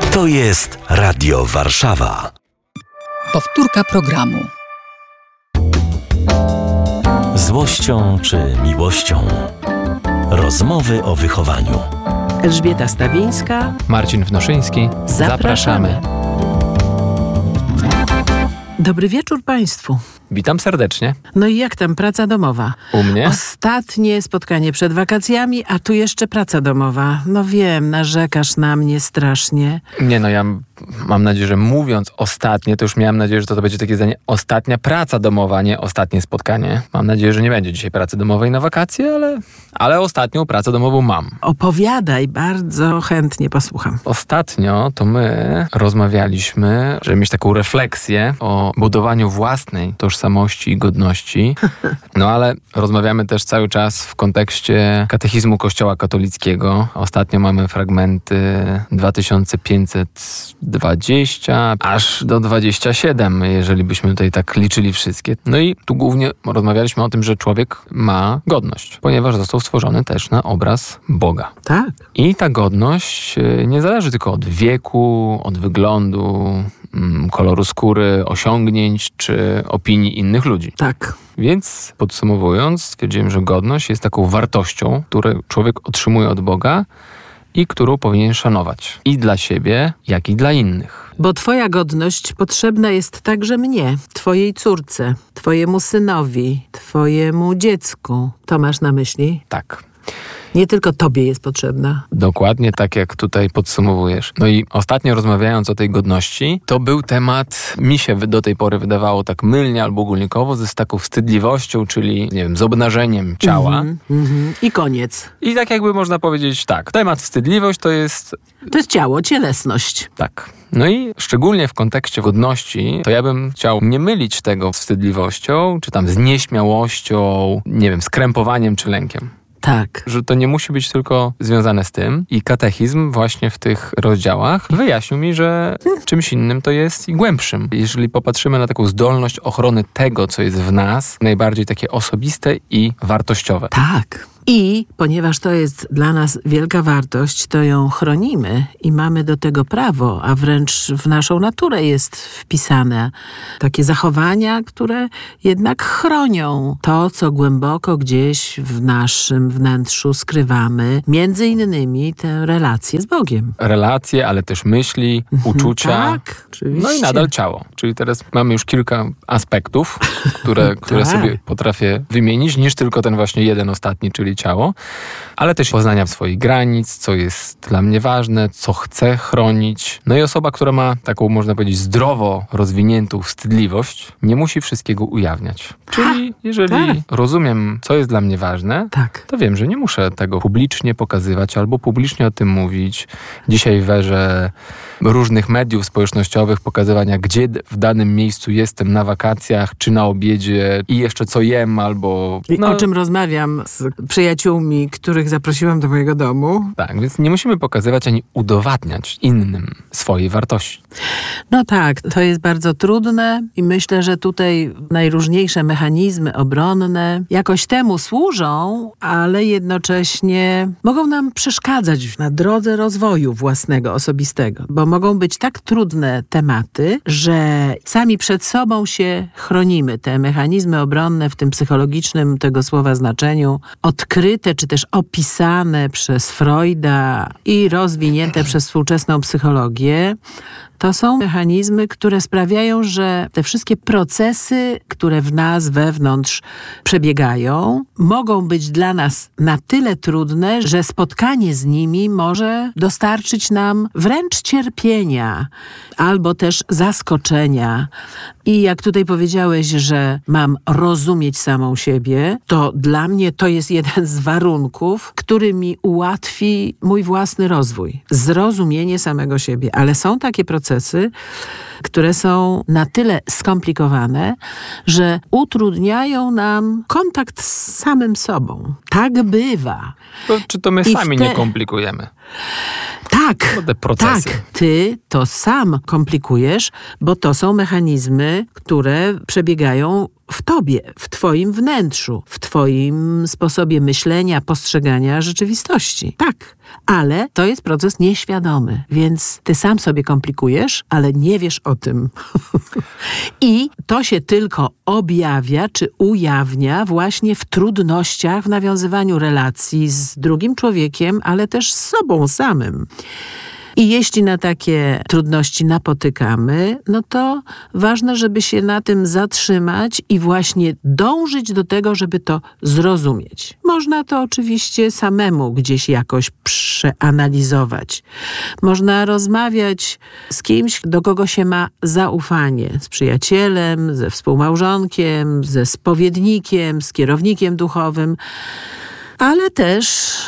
To jest Radio Warszawa. Powtórka programu. Złością czy miłością? Rozmowy o wychowaniu. Elżbieta Stawińska, Marcin Wnoszyński. Zapraszamy. Dobry wieczór Państwu. Witam serdecznie. No i jak tam praca domowa? U mnie? Ostatnie spotkanie przed wakacjami, a tu jeszcze praca domowa. No wiem, narzekasz na mnie strasznie. Nie, ja mam nadzieję, że mówiąc ostatnie, to już miałem nadzieję, że to będzie takie zdanie ostatnia praca domowa, a nie ostatnie spotkanie. Mam nadzieję, że nie będzie dzisiaj pracy domowej na wakacje, ale ostatnią pracę domową mam. Opowiadaj, bardzo chętnie posłucham. Ostatnio to my rozmawialiśmy, żeby mieć taką refleksję o budowaniu własnej tożsamości i godności. No ale rozmawiamy też cały czas w kontekście katechizmu Kościoła katolickiego. Ostatnio mamy fragmenty 2520 aż do 27, jeżeli byśmy tutaj tak liczyli wszystkie. No i tu głównie rozmawialiśmy o tym, że człowiek ma godność, ponieważ został stworzony też na obraz Boga. Tak. I ta godność nie zależy tylko od wieku, od wyglądu, koloru skóry, osiągnięć czy opinii innych ludzi. Tak. Więc podsumowując, stwierdziłem, że godność jest taką wartością, którą człowiek otrzymuje od Boga i którą powinien szanować. I dla siebie, jak i dla innych. Bo twoja godność potrzebna jest także mnie, twojej córce, twojemu synowi, twojemu dziecku. To masz na myśli? Tak. Nie tylko tobie jest potrzebna. Dokładnie tak, jak tutaj podsumowujesz. No i ostatnio rozmawiając o tej godności, to był temat, mi się do tej pory wydawało tak mylnie albo ogólnikowo, z taką wstydliwością, czyli, nie wiem, z obnażeniem ciała. I koniec. I tak jakby można powiedzieć tak, temat wstydliwość to jest... To jest ciało, cielesność. Tak. No i szczególnie w kontekście godności, to ja bym chciał nie mylić tego z wstydliwością, czy tam z nieśmiałością, nie wiem, z krępowaniem czy lękiem. Tak. Że to nie musi być tylko związane z tym. I katechizm właśnie w tych rozdziałach wyjaśnił mi, że czymś innym to jest i głębszym. Jeżeli popatrzymy na taką zdolność ochrony tego, co jest w nas, najbardziej takie osobiste i wartościowe. Tak. I ponieważ to jest dla nas wielka wartość, to ją chronimy i mamy do tego prawo, a wręcz w naszą naturę jest wpisane takie zachowania, które jednak chronią to, co głęboko gdzieś w naszym wnętrzu skrywamy. Między innymi tę relację z Bogiem. Relacje, ale też myśli, uczucia. Tak, oczywiście. No i nadal ciało. Czyli teraz mamy już kilka aspektów, które Tak. sobie potrafię wymienić, niż tylko ten właśnie jeden ostatni, czyli ciało, ale też poznania swoich granic, co jest dla mnie ważne, co chcę chronić. No i osoba, która ma taką, można powiedzieć, zdrowo rozwiniętą wstydliwość, nie musi wszystkiego ujawniać. Czyli jeżeli rozumiem, co jest dla mnie ważne, to wiem, że nie muszę tego publicznie pokazywać albo publicznie o tym mówić. Dzisiaj w erze różnych mediów społecznościowych, pokazywania, gdzie w danym miejscu jestem na wakacjach, czy na obiedzie i jeszcze co jem, albo... I o czym rozmawiam z przyjaciółmi, których zaprosiłam do mojego domu. Tak, więc nie musimy pokazywać ani udowadniać innym swojej wartości. No tak, to jest bardzo trudne i myślę, że tutaj najróżniejsze mechanizmy obronne jakoś temu służą, ale jednocześnie mogą nam przeszkadzać na drodze rozwoju własnego, osobistego, bo mogą być tak trudne tematy, że sami przed sobą się chronimy. Te mechanizmy obronne w tym psychologicznym tego słowa znaczeniu, odkryte czy też opisane przez Freuda i rozwinięte przez współczesną psychologię, to są mechanizmy, które sprawiają, że te wszystkie procesy, które w nas wewnątrz przebiegają, mogą być dla nas na tyle trudne, że spotkanie z nimi może dostarczyć nam wręcz cierpienia albo też zaskoczenia. I jak tutaj powiedziałeś, że mam rozumieć samą siebie, to dla mnie to jest jeden z warunków, który mi ułatwi mój własny rozwój. Zrozumienie samego siebie. Ale są takie procesy, które są na tyle skomplikowane, że utrudniają nam kontakt z samym sobą. Tak bywa. Czy to my sami nie komplikujemy? Tak, te procesy. tak. Ty to sam komplikujesz, bo to są mechanizmy, które przebiegają w tobie, w twoim wnętrzu, w twoim sposobie myślenia, postrzegania rzeczywistości. Tak, ale to jest proces nieświadomy, więc ty sam sobie komplikujesz, ale nie wiesz o tym. I to się tylko objawia, czy ujawnia właśnie w trudnościach w nawiązywaniu relacji z drugim człowiekiem, ale też z sobą samym. I jeśli na takie trudności napotykamy, no to ważne, żeby się na tym zatrzymać i właśnie dążyć do tego, żeby to zrozumieć. Można to oczywiście samemu gdzieś jakoś przeanalizować. Można rozmawiać z kimś, do kogo się ma zaufanie. Z przyjacielem, ze współmałżonkiem, ze spowiednikiem, z kierownikiem duchowym, ale też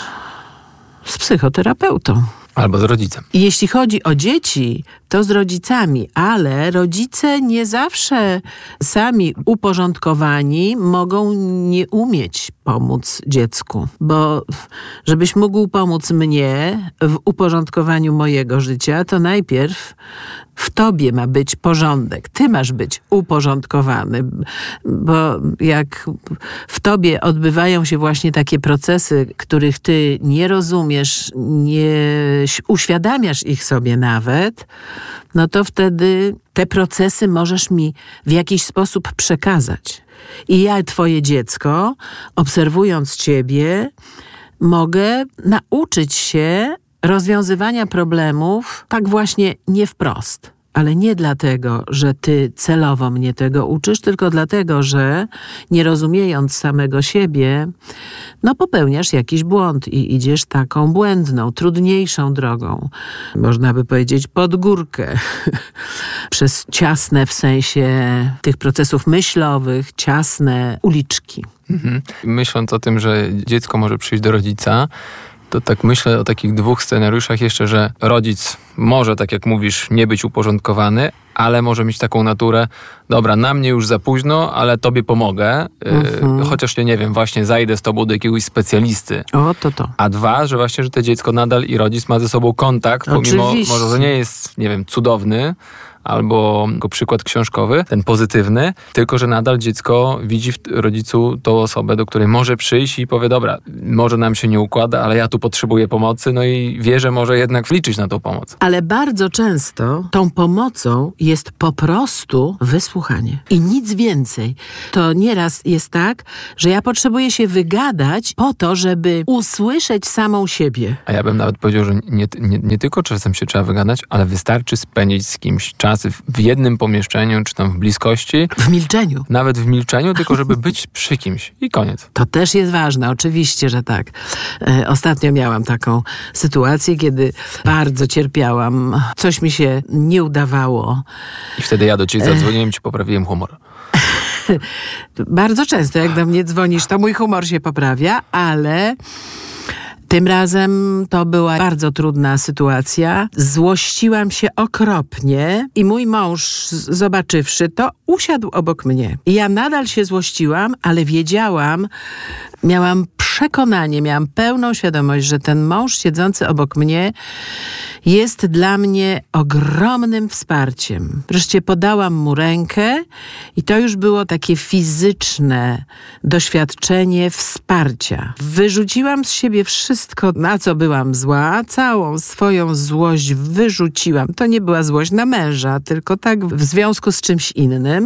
z psychoterapeutą. Albo z rodzicem. Jeśli chodzi o dzieci, to z rodzicami, ale rodzice nie zawsze sami uporządkowani mogą nie umieć pomóc dziecku. Bo żebyś mógł pomóc mnie w uporządkowaniu mojego życia, to najpierw w tobie ma być porządek. Ty masz być uporządkowany, bo jak w tobie odbywają się właśnie takie procesy, których ty nie rozumiesz, nie uświadamiasz ich sobie nawet, no to wtedy te procesy możesz mi w jakiś sposób przekazać. I ja, twoje dziecko, obserwując ciebie, mogę nauczyć się rozwiązywania problemów tak właśnie nie wprost. Ale nie dlatego, że ty celowo mnie tego uczysz, tylko dlatego, że nie rozumiejąc samego siebie, no popełniasz jakiś błąd i idziesz taką błędną, trudniejszą drogą. Można by powiedzieć pod górkę. Przez ciasne w sensie tych procesów myślowych, ciasne uliczki. Myśląc o tym, że dziecko może przyjść do rodzica, to tak myślę o takich dwóch scenariuszach jeszcze, że rodzic może, tak jak mówisz, nie być uporządkowany, ale może mieć taką naturę, dobra, na mnie już za późno, ale tobie pomogę, chociaż nie wiem, właśnie zajdę z tobą do jakiegoś specjalisty. O, to. A dwa, że właśnie, że to dziecko nadal i rodzic ma ze sobą kontakt, pomimo, Oczywiście. może to nie jest, nie wiem, cudowny, albo przykład książkowy, ten pozytywny, tylko że nadal dziecko widzi w rodzicu tą osobę, do której może przyjść i powie, dobra, może nam się nie układa, ale ja tu potrzebuję pomocy, no i wie, że może jednak liczyć na tą pomoc. Ale bardzo często tą pomocą jest po prostu wysłuchanie. I nic więcej. To nieraz jest tak, że ja potrzebuję się wygadać po to, żeby usłyszeć samą siebie. A ja bym nawet powiedział, że nie tylko czasem się trzeba wygadać, ale wystarczy spędzić z kimś czas w jednym pomieszczeniu, czy tam w bliskości. W milczeniu. Nawet w milczeniu, tylko żeby być przy kimś. I koniec. To też jest ważne, oczywiście, że tak. Ostatnio miałam taką sytuację, kiedy bardzo cierpiałam. Coś mi się nie udawało. I wtedy ja do ciebie zadzwoniłem, ci poprawiłem humor. Bardzo często, jak do mnie dzwonisz, to mój humor się poprawia, ale tym razem to była bardzo trudna sytuacja. Złościłam się okropnie i mój mąż, zobaczywszy to, usiadł obok mnie. I ja nadal się złościłam, ale wiedziałam, miałam przekonanie, miałam pełną świadomość, że ten mąż siedzący obok mnie jest dla mnie ogromnym wsparciem. Wreszcie podałam mu rękę i to już było takie fizyczne doświadczenie wsparcia. Wyrzuciłam z siebie wszystko, na co byłam zła, całą swoją złość wyrzuciłam. To nie była złość na męża, tylko tak w związku z czymś innym.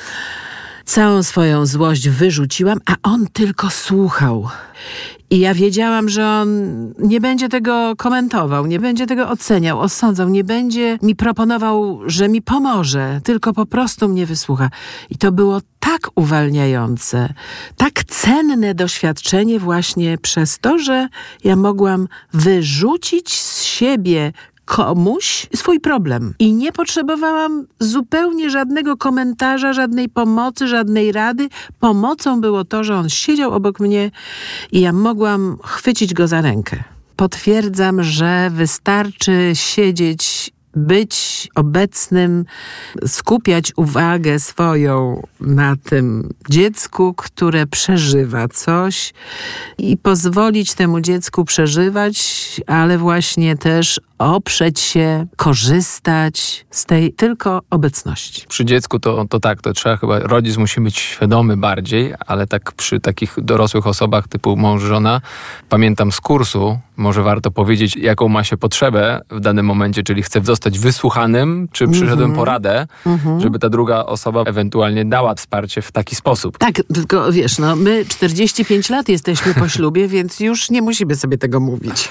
Całą swoją złość wyrzuciłam, a on tylko słuchał. I ja wiedziałam, że on nie będzie tego komentował, nie będzie tego oceniał, osądzał, nie będzie mi proponował, że mi pomoże, tylko po prostu mnie wysłucha. I to było tak uwalniające, tak cenne doświadczenie właśnie przez to, że ja mogłam wyrzucić z siebie komuś swój problem. I nie potrzebowałam zupełnie żadnego komentarza, żadnej pomocy, żadnej rady. Pomocą było to, że on siedział obok mnie i ja mogłam chwycić go za rękę. Potwierdzam, że wystarczy siedzieć, być obecnym, skupiać uwagę swoją na tym dziecku, które przeżywa coś i pozwolić temu dziecku przeżywać, ale właśnie też oprzeć się, korzystać z tej tylko obecności. Przy dziecku to tak, to trzeba chyba, rodzic musi być świadomy bardziej, ale tak przy takich dorosłych osobach typu mąż, żona, pamiętam z kursu, może warto powiedzieć, jaką ma się potrzebę w danym momencie, czyli chcę zostać wysłuchanym, czy przyszedłem po radę, żeby ta druga osoba ewentualnie dała wsparcie w taki sposób. Tak, tylko wiesz, my 45 lat jesteśmy po ślubie, więc już nie musimy sobie tego mówić.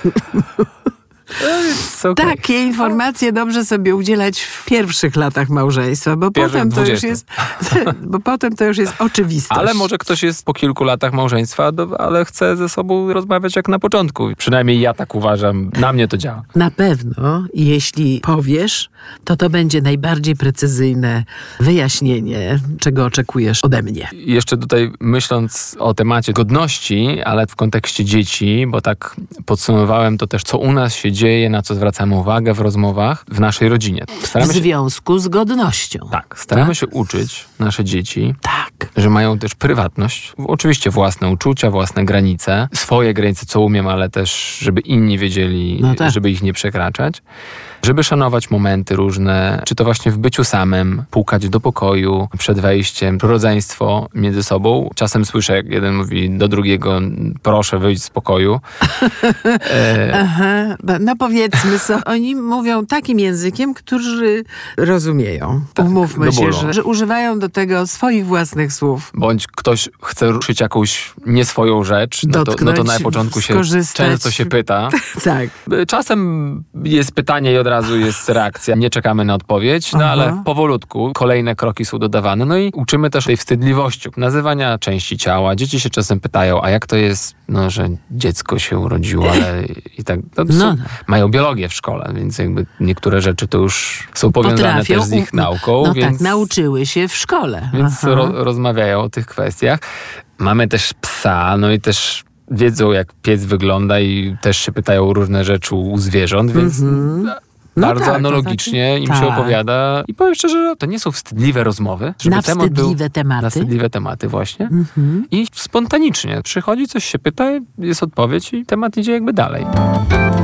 Okay. Takie informacje dobrze sobie udzielać w pierwszych latach małżeństwa, bo potem to już jest oczywistość. Ale może ktoś jest po kilku latach małżeństwa, ale chce ze sobą rozmawiać jak na początku. Przynajmniej ja tak uważam. Na mnie to działa. Na pewno, jeśli powiesz, to będzie najbardziej precyzyjne wyjaśnienie, czego oczekujesz ode mnie. I jeszcze tutaj myśląc o temacie godności, ale w kontekście dzieci, bo tak podsumowałem to też, co u nas się dzieje, na co zwracamy uwagę w rozmowach w naszej rodzinie. W związku z godnością. Tak, staramy się uczyć nasze dzieci, tak, że mają też prywatność, oczywiście własne uczucia, własne granice, swoje granice, co umiem, ale też, żeby inni wiedzieli, żeby ich nie przekraczać. Żeby szanować momenty różne, czy to właśnie w byciu samym, pukać do pokoju przed wejściem, rodzeństwo między sobą. Czasem słyszę, jak jeden mówi do drugiego, proszę wyjść z pokoju. Aha, powiedzmy sobie, oni mówią takim językiem, który rozumieją. Tak, umówmy się, że używają do tego swoich własnych słów. Bądź ktoś chce ruszyć jakąś nie swoją rzecz, no to na początku często się pyta. Tak. Czasem jest pytanie i od razu jest reakcja. Nie czekamy na odpowiedź, ale powolutku kolejne kroki są dodawane. I uczymy też tej wstydliwości, nazywania części ciała. Dzieci się czasem pytają, a jak to jest, że dziecko się urodziło, ale i tak. Mają biologię w szkole, więc jakby niektóre rzeczy to już są powiązane też z ich nauką. Więc, tak, nauczyły się w szkole. Więc rozmawiają o tych kwestiach. Mamy też psa, i też wiedzą, jak pies wygląda i też się pytają o różne rzeczy u zwierząt, więc bardzo analogicznie im się opowiada. I powiem szczerze, że to nie są wstydliwe rozmowy. Na wstydliwe tematy właśnie. I spontanicznie przychodzi, coś się pyta, jest odpowiedź i temat idzie jakby dalej.